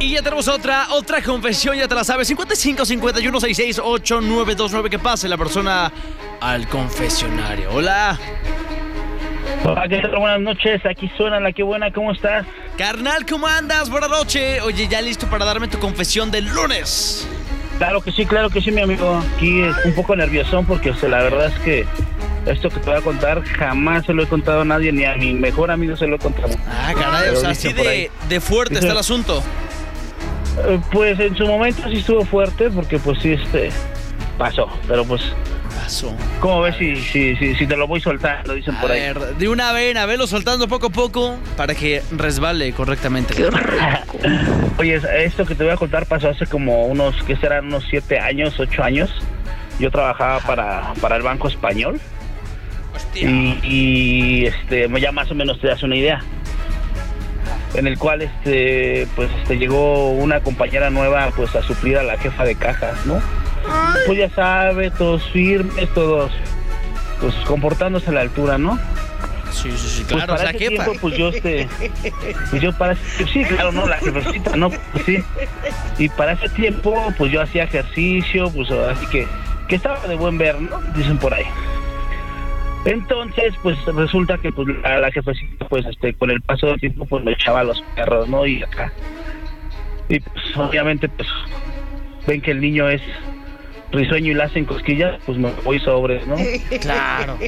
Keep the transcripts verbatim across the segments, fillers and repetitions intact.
y ya tenemos otra, otra confesión, ya te la sabes. cincuenta y cinco, cincuenta y uno, sesenta y seis, ochenta y nueve veintinueve. Que pase la persona al confesionario. Hola. Hola, ¿qué tal? Buenas noches, aquí suena la que buena, ¿cómo estás? Carnal, ¿cómo andas? Buenas noches. Oye, ¿ya listo para darme tu confesión del lunes? Claro que sí, claro que sí, mi amigo. Aquí es un poco nerviosón porque o sea, la verdad es que esto que te voy a contar jamás se lo he contado a nadie, ni a mi mejor amigo se lo he contado. Ah, caray, o sea, así de, de fuerte Dice, está el asunto. Eh, pues en su momento sí estuvo fuerte porque pues sí, este, pasó, pero pues... Pasó. ¿Cómo ves si, si, si, si te lo voy soltando? Dicen A por ahí. ver, de una vena, velo soltando poco a poco para que resbale correctamente. Oye, esto que te voy a contar pasó hace como unos, ¿qué serán? Unos siete años, ocho años. Yo trabajaba para, para el Banco Español. Hostia. Y, y este, ya más o menos te das una idea. En el cual este, pues este, llegó una compañera nueva pues a suplir a la jefa de cajas, ¿no? Pues ya sabes, todos firmes, todos pues comportándose a la altura, ¿no? Sí, sí, sí, Pues claro, para o sea, ese jefa. tiempo, pues yo este, pues yo para ese, sí, claro, no, la jefecita, no, pues sí. Y para ese tiempo, pues yo hacía ejercicio, pues así que, que estaba de buen ver, ¿no? Dicen por ahí. Entonces, pues resulta que pues la, la jefecita, pues este, con el paso del tiempo, pues me echaba a los perros, ¿no? Y acá. Y pues obviamente, pues ven que el niño es risueño y le hacen cosquillas, pues me voy sobres, ¿no? Claro.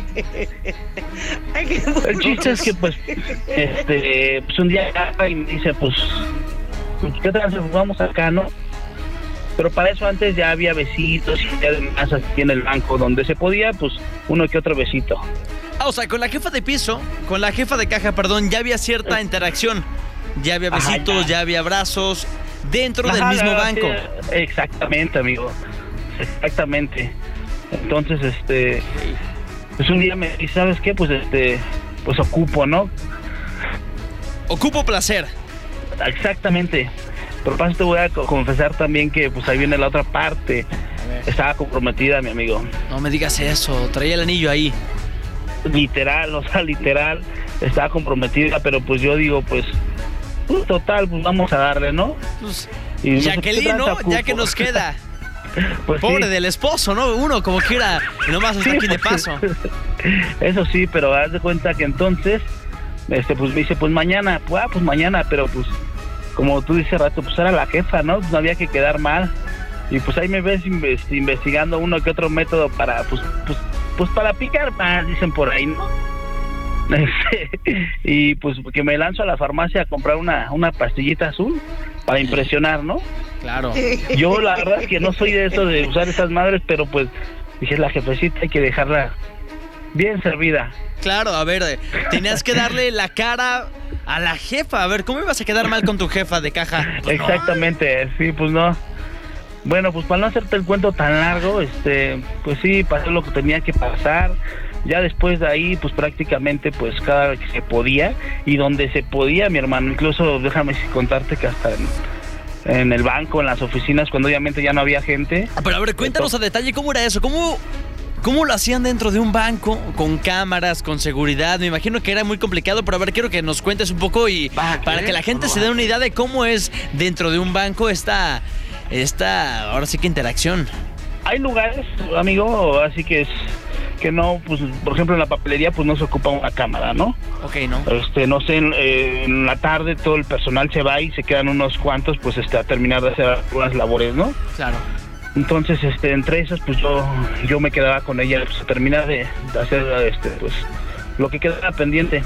El chiste es que pues este pues un día acá y me dice pues ¿qué tal si vamos acá, no? Pero para eso antes ya había besitos y además aquí en el banco donde se podía, pues uno que otro besito. Ah, o sea, con la jefa de piso, con la jefa de caja, perdón, ya había cierta interacción. Ya había besitos, Ajá, ya. ya había abrazos dentro Ajá, del mismo banco. Sí, exactamente, amigo. Exactamente. Entonces, este, pues un día me dice, ¿sabes qué? Pues este, pues ocupo, ¿no? Ocupo placer. Exactamente. Pero paso te voy a confesar también que pues ahí viene la otra parte. Estaba comprometida, mi amigo. No me digas eso, traía el anillo ahí. Literal, o sea, literal, estaba comprometida, pero pues yo digo, pues, pues total, pues vamos a darle, ¿no? Pues, y Jacqueline, ¿no? Ya que nos queda. Pues pobre sí. Del esposo, ¿no? Uno como quiera, nomás está sí, aquí de paso. Eso sí, pero haz de cuenta que entonces, este, pues me dice, pues mañana, pues, ah, pues mañana, pero pues, como tú dices rato, pues era la jefa, ¿no? Pues no había que quedar mal. Y pues ahí me ves investigando uno que otro método para, pues, pues, pues para picar más, dicen por ahí, ¿no? Y pues que me lanzo a la farmacia a comprar una, una pastillita azul para impresionar, ¿no? Claro. Yo la verdad es que no soy de eso de usar esas madres, pero pues dije, la jefecita hay que dejarla bien servida. Claro, a ver, tenías que darle la cara a la jefa. A ver, ¿cómo ibas a quedar mal con tu jefa de caja? Pues exactamente, no. Sí, pues no. Bueno, pues para no hacerte el cuento tan largo, este, pues sí, pasó lo que tenía que pasar. Ya después de ahí, pues prácticamente, pues cada vez que se podía y donde se podía, mi hermano, incluso déjame contarte que hasta en, en el banco, en las oficinas, cuando obviamente ya no había gente. Ah, pero a ver, cuéntanos a detalle cómo era eso, cómo, cómo lo hacían dentro de un banco, con cámaras, con seguridad. Me imagino que era muy complicado, pero a ver, quiero que nos cuentes un poco y ¿para, para que la gente se dé una idea de cómo es dentro de un banco esta, esta, ahora sí que interacción. Hay lugares, amigo, así que es que no, pues, por ejemplo, en la papelería, pues no se ocupa una cámara, ¿no? Ok, ¿no? Este, no sé, en, eh, en la tarde todo el personal se va y se quedan unos cuantos, pues, este, a terminar de hacer algunas labores, ¿no? Claro. Entonces, este, entre esas, pues, yo, yo me quedaba con ella, pues, a terminar de, de hacer, este, pues, lo que quedaba pendiente.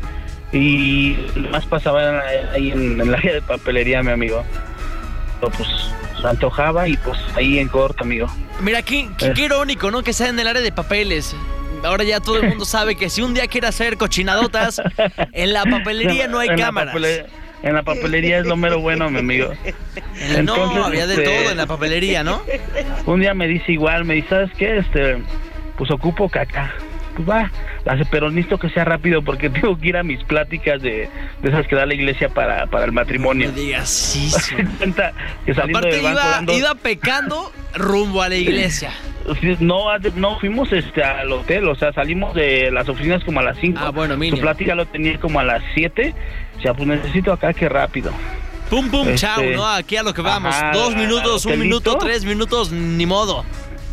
Y lo más pasaba ahí en, en el área de papelería, mi amigo. Pero, pues, se antojaba y pues ahí en corto, amigo. Mira, qué, qué, qué irónico, ¿no? Que sea en el área de papeles. Ahora ya todo el mundo sabe que si un día quiere hacer cochinadotas, en la papelería no hay en cámaras. La papele- en la papelería es lo mero bueno, mi amigo. Entonces, no, había de este, todo en la papelería, ¿no? Un día me dice igual, me dice, ¿sabes qué? Este, pues ocupo caca. Pues va, pero necesito que sea rápido porque tengo que ir a mis pláticas de, de esas que da la iglesia para, para el matrimonio. No me digas, sí, sí. Que saliendo aparte del banco iba, dando... iba pecando rumbo a la iglesia. No, no fuimos este al hotel, o sea, salimos de las oficinas como a las cinco. Ah, bueno, mínimo. Su plática lo tenía como a las siete. O sea, pues necesito acá que rápido. Pum, pum, Este, chao, ¿no? Aquí a lo que vamos. ajá, Dos minutos, un hotelito. minuto, tres minutos, ni modo.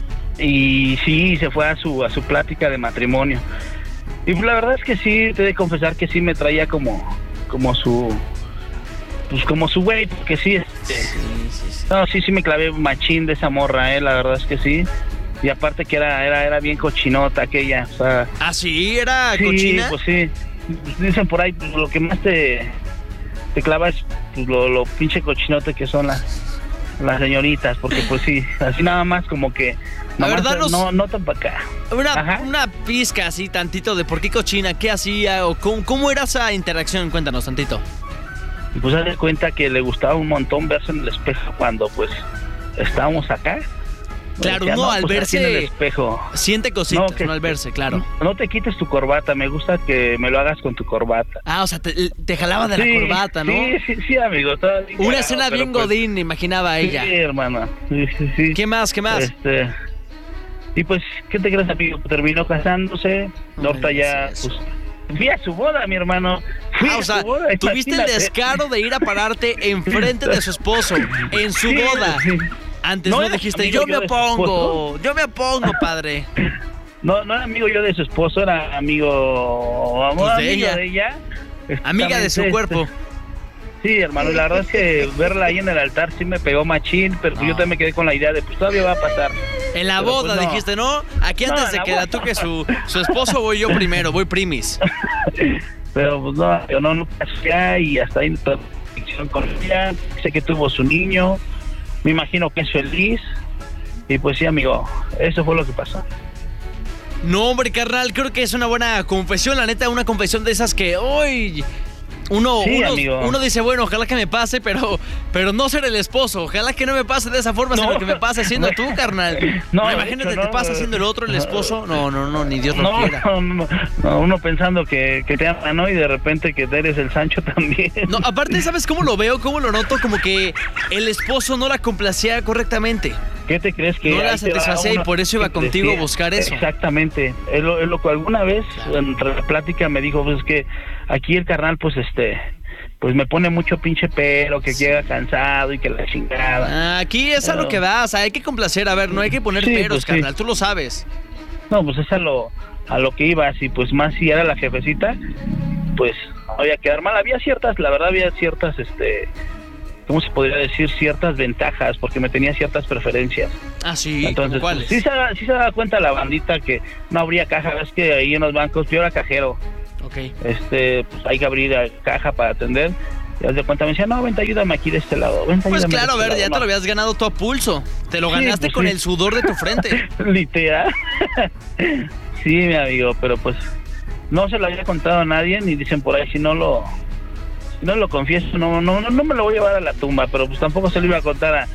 Y sí, se fue a su a su plática de matrimonio. Y la verdad es que sí, te he de confesar que sí me traía como como su pues como su güey, porque sí, este, Sí, sí, sí. no, sí, sí me clavé machín de esa morra, eh, la verdad es que sí. Y aparte que era era era bien cochinota aquella, o sea, ¿Ah, sí? ¿Era sí, cochina? pues sí. Pues dicen por ahí, pues, lo que más te te clava es pues, lo, lo pinche cochinote que son las las señoritas, porque pues sí, así nada más como que La nomás, verdad, los- no no tan para acá. Una, Ajá. una pizca así, tantito de por qué cochina, qué hacía o cómo, cómo era esa interacción. Cuéntanos tantito. Y pues haz de cuenta que le gustaba un montón verse en el espejo cuando pues estábamos acá. Claro, Decía, uno al pues, aquí en el verse espejo. siente cositas, No, que- no al verse, claro. No te quites tu corbata, me gusta que me lo hagas con tu corbata. Ah, o sea, te, te jalaba de Sí, la corbata, ¿no? Sí, sí, sí, amigo. estaba bien Una cagado, escena pero, bien pues, godín, imaginaba ella. Sí, hermano. Sí, sí, sí. ¿Qué más, qué más? Este, y pues, ¿qué te crees, amigo? Terminó casándose. No Ahorita me ya, digas eso. pues, fui a su boda, mi hermano. Fui Ah, a o sea, su boda, tuviste el imagínate. descaro de ir a pararte enfrente de su esposo, en su Sí, boda. sí. Antes No no, era dijiste, amigo yo yo me de su opongo, yo me opongo, padre. No, no era amigo yo de su esposo, era amigo, Pues de amigo ella. de ella. Amiga de su Exactamente, cuerpo. este, Sí, hermano, y la verdad es que verla ahí en el altar sí me pegó machín, pero No. yo también me quedé con la idea de pues todavía va a pasar. En la Pero, boda pues, no. dijiste, ¿no? Aquí No, antes en de la que la boda. toque su, su esposo, voy yo primero, voy primis. Pero pues no, yo no, no pasé allá y hasta ahí toda la conexión con ella. Sé que tuvo su niño, me imagino que es feliz. Y pues sí, amigo, eso fue lo que pasó. No, hombre, carnal, creo que es una buena confesión, la neta, una confesión de esas que hoy uno, Sí, uno, amigo. uno dice, bueno, ojalá que me pase, pero, pero no ser el esposo, ojalá que no me pase de esa forma, No. sino que me pase siendo tú, carnal. No, No, de imagínate, hecho, te no, pasa no. siendo el otro, el esposo, no, no, no, ni Dios lo No, quiera. no, no, no, uno pensando que, que te ama, ¿no? Y de repente que eres el Sancho también. No, aparte, ¿sabes cómo lo veo? ¿Cómo lo noto? Como que el esposo no la complacía correctamente. ¿Qué te crees que No la ahí te va satisfacía y uno por eso iba que contigo a decía? buscar eso. Exactamente. Es lo, es lo que alguna vez entre la plática me dijo, pues es que aquí el carnal, pues este, pues me pone mucho pinche pero, que llega cansado y que la chingada. Ah, Aquí es a lo Pero- que vas, hay que complacer, a ver, no hay que poner Sí, peros, pues sí. carnal, tú lo sabes. No, pues es a lo, a lo que ibas y pues más si era la jefecita, pues no había que quedar mal. Había ciertas, la verdad había ciertas, este, ¿cómo se podría decir? Ciertas ventajas, porque me tenía ciertas preferencias. Ah, sí, Entonces, ¿cómo cuáles? pues, sí, se da, sí se da cuenta la bandita que no habría caja. Ves que ahí en los bancos yo era cajero. Ok. Este, pues hay que abrir la caja para atender. Y haz de cuenta, me decía, no, vente, ayúdame aquí de este lado. Vente, Pues ayúdame claro, a de ver, este ya lado". te lo habías ganado tú a pulso. Te lo Sí, ganaste pues, con sí. el sudor de tu frente. No, literal. Sí, mi amigo, pero pues no se lo había contado a nadie, ni dicen por ahí, si no lo si no lo confieso, no, no, no, no me lo voy a llevar a la tumba, pero pues tampoco se lo iba a contar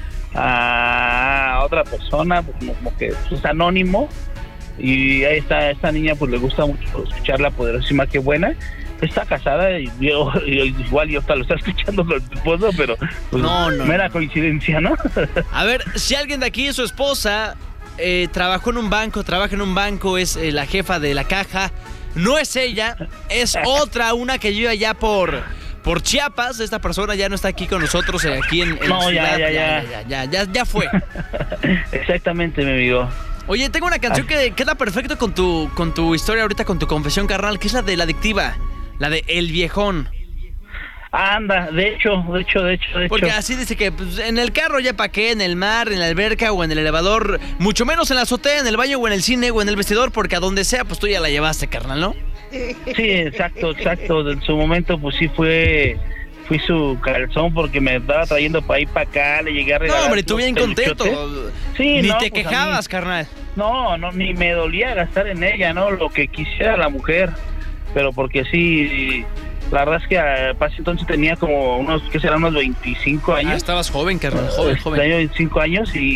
a, a otra persona, pues, como, como que pues, es anónimo. Y ahí está, esta niña pues le gusta mucho escuchar La Poderosísima, qué buena. Está casada y, yo, y igual yo hasta lo está escuchando con su esposo, pero pues, No, no, mera no. coincidencia, ¿no? A ver, si alguien de aquí, su esposa, eh, trabajó en un banco, trabaja en un banco, es eh, la jefa de la caja, no es ella, es otra, una que vive allá por, por Chiapas. Esta persona ya no está aquí con nosotros, eh, aquí en, en No, la ya, ciudad. ya, ya. ya, ya, ya, ya fue. Exactamente, mi amigo. Oye, tengo una canción que queda perfecto con tu, con tu historia ahorita, con tu confesión, carnal, que es la de La Adictiva, la de El Viejón. Anda, de hecho, de hecho, de hecho, de Porque hecho. así dice que pues, en el carro ya pa' qué, en el mar, en la alberca o en el elevador, mucho menos en la azotea, en el baño o en el cine o en el vestidor, porque a donde sea, pues tú ya la llevaste, carnal, ¿no? Sí, exacto, exacto. En su momento, pues sí fue, fui su calzón porque me estaba trayendo para ahí para acá, le llegué a No, regalar. hombre, tú unos bien contento. peluchotes. Sí, Ni no, te pues, a quejabas, mí- carnal. No, no, ni me dolía gastar en ella, ¿no? Lo que quisiera la mujer. Pero porque sí, la verdad es que eh, para ese entonces tenía como unos, ¿qué serán? Unos veinticinco Ah, años. estabas joven, carnal, joven, joven. Tenía veinticinco años y,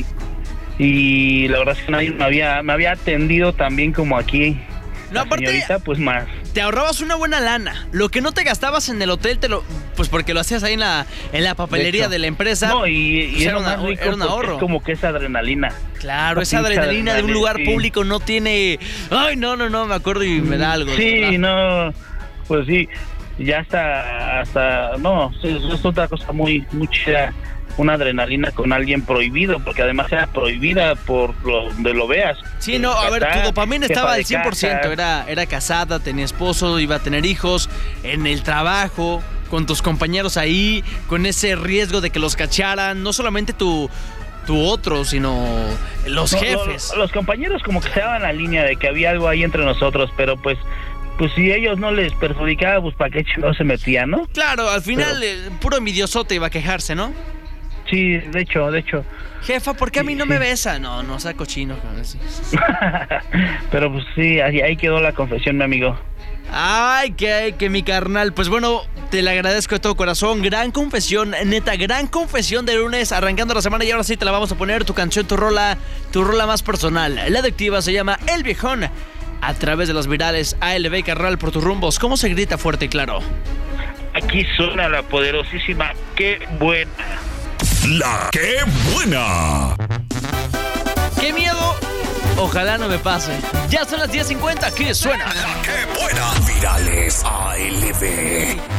y la verdad es que nadie me había, me había atendido tan bien como aquí. No, La aparte- señorita, pues más. Te ahorrabas una buena lana. Lo que no te gastabas en el hotel, te lo, pues porque lo hacías ahí en la, en la papelería de, De hecho. la empresa. No, y, y pues es era lo una- más rico era un porque ahorro. es como que esa adrenalina. Claro, esa pinche adrenalina de un adrenalina, lugar sí. público no tiene... Ay, no, no, no, me acuerdo y me da algo. de Sí, verdad. no, pues sí. ya hasta, hasta, no, es, es otra cosa muy, muy chida, una adrenalina con alguien prohibido, porque además era prohibida por lo, donde lo veas. Sí, no, a ver, tu dopamina estaba al cien por ciento, era, era casada, tenía esposo, iba a tener hijos, en el trabajo, con tus compañeros ahí, con ese riesgo de que los cacharan, no solamente tu... tu otro, sino los no, jefes. Los, los compañeros como que se daban la línea de que había algo ahí entre nosotros, pero pues pues si ellos no les perjudicaba, pues para qué chingados se metían, ¿no? Claro, al final pero, eh, puro envidiosote iba a quejarse, ¿no? Sí, de hecho, de hecho. Jefa, ¿por qué a mí no sí. me besa? No, no sea cochino. Pero pues sí, ahí, ahí quedó la confesión, mi amigo. Ay, que, que mi carnal. Pues bueno, te le agradezco de todo corazón. Gran confesión, neta, gran confesión de lunes, arrancando la semana. Y ahora sí te la vamos a poner, tu canción, tu rola, tu rola más personal. La adictiva se llama El Viejón. A través de los virales A L B, carnal, por tus rumbos. ¿Cómo se grita fuerte y claro? Aquí suena la poderosísima Qué Buena. La Qué Buena. ¡Qué miedo! Ojalá no me pase. Ya son las diez cincuenta, ¿qué suena? La Qué Buena. Virales A L B.